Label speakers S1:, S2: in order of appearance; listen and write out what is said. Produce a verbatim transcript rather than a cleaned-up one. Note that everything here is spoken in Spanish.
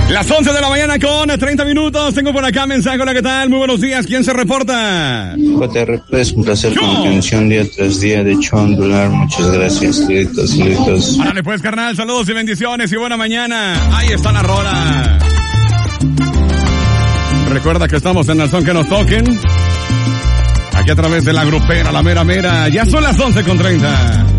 S1: Las once de la mañana con treinta minutos. Tengo por acá mensaje. Hola, ¿qué tal? Muy buenos días. ¿Quién se reporta?
S2: J R P, es un placer con la canción día tras día de Chondular. Muchas gracias. Saluditos, saluditos.
S1: Árale pues, carnal. Saludos y bendiciones y buena mañana. Ahí está la rola. Recuerda que estamos en el son que nos toquen. Aquí a través de la grupera, la mera mera. Ya son las once con treinta.